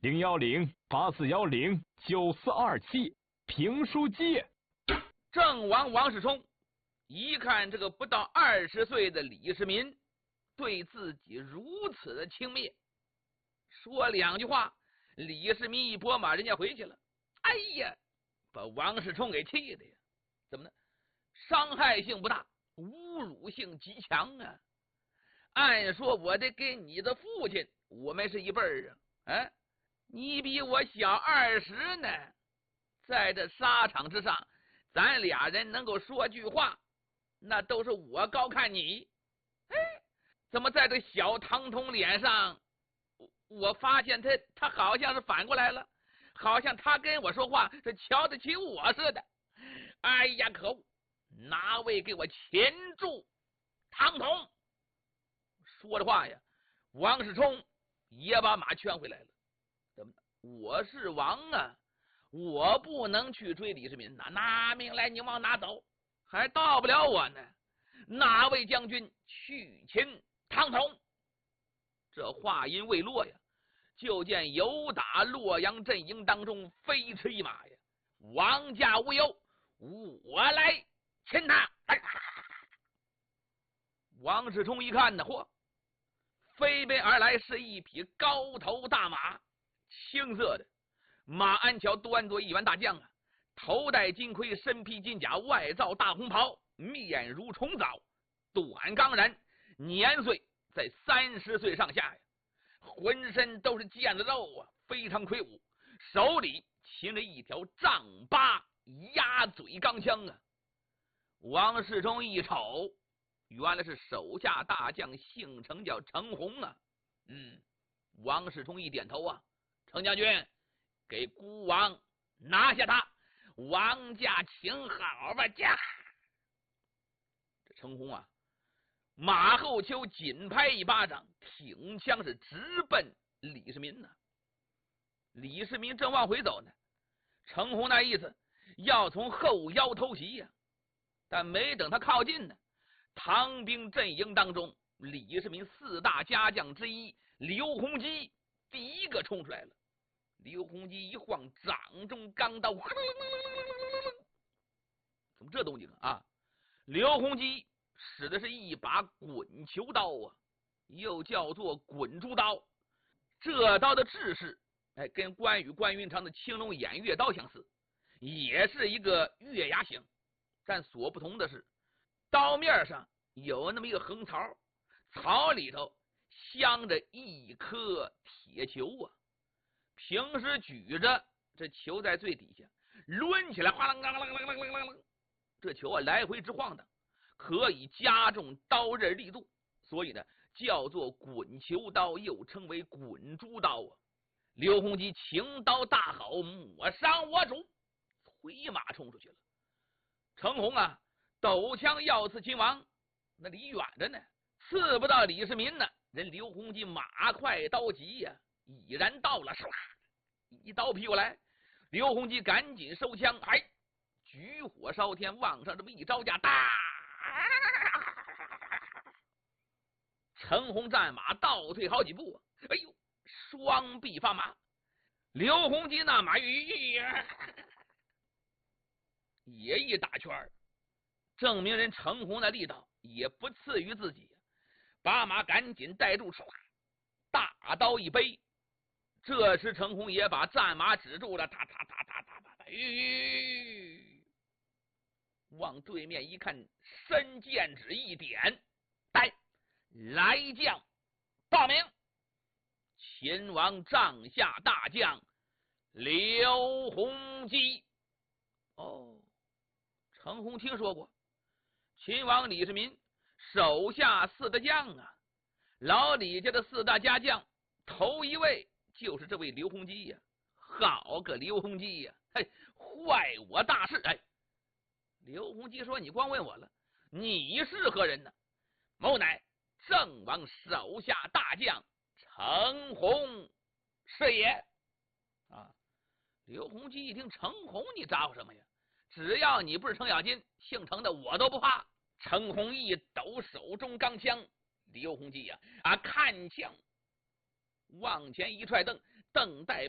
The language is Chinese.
010841094427评书界。 郑王王世充一看这个不到20岁的李世民对自己如此的轻蔑，说2句话，李世民一拨马，人家回去了。哎呀，把王世充给气的呀！怎么呢？伤害性不大，侮辱性极强啊！按说我得跟你的父亲，我们是一辈儿啊，你比我小20呢，在这沙场之上，咱俩人能够说句话，那都是我高看你。哎，怎么在这小唐童脸上，我发现他好像是反过来了，好像他跟我说话是瞧得起我似的。哎呀，可恶！哪位给我擒住唐童？说的话呀，王世充也把马圈回来了。怎么？我是王啊，我不能去追李世民呐！拿命来，你往哪走？还到不了我呢。哪位将军去擒唐童？这话音未落呀，就见由打洛阳阵营当中飞驰一马呀！王家无忧，我来擒他！王世充一看呢，嚯，飞奔而来是一匹高头大马，青色的，马鞍桥端坐一员大将啊，头戴金盔，身披金甲，外罩大红袍，面如重枣，短刚然，年岁在30岁上下呀，浑身都是腱子肉啊，非常魁梧，手里擒着一条丈8鸭嘴钢枪啊。王世充一瞅，原来是手下大将，姓程叫程洪啊。王世充一点头啊，程将军，给孤王拿下他，王家请好吧！驾！这程洪啊，马后丘紧拍一巴掌，挺枪是直奔李世民呢。李世民正往回走呢，程洪那意思要从后腰偷袭呀，但没等他靠近呢，唐兵阵营当中李世民4大家将之一刘洪基第一个冲出来了。刘洪基一晃掌中钢刀，怎么这动静啊？刘洪基使的是一把滚球刀啊，又叫做滚珠刀。这刀的制式跟关羽关云长的青龙偃月刀相似，也是一个月牙形，但所不同的是，刀面上有那么一个横槽，槽里头镶着一颗铁球啊。平时举着，这球在最底下，抡起来哗啷啷啷啷啷啷啷，这球啊来回直晃荡，可以加重刀刃力度，所以呢叫做滚球刀，又称为滚珠刀啊。刘洪基擎刀大吼：“抹伤我主！”催马冲出去了。程洪啊，抖枪要刺秦王，那离远着呢，刺不到李世民呢。人刘洪基马快刀急呀，已然到了，唰，一刀劈过来。刘洪基赶紧收枪，举火烧天，往上这么一招架，大程洪战马倒退好几步啊！哎呦，双臂发麻。刘洪基那马也一打圈，证明人程洪的力道也不次于自己，把马赶紧带住，大刀一背。这时程洪也把战马止住了，往对面一看，伸剑指一点，来将报名，秦王帐下大将刘洪基。程洪听说过秦王李世民手下4大将啊，老李家的4大家将头一位就是这位刘洪基呀。好个刘洪基呀，坏我大事！刘洪基说：“你光问我了，你是何人呢？”某乃郑王手下大将程洪是也。刘洪基一听，程洪你咋呼什么呀？只要你不是程咬金，姓程的我都不怕。程洪一抖手中钢枪，刘洪基呀看枪，往前一踹蹬，带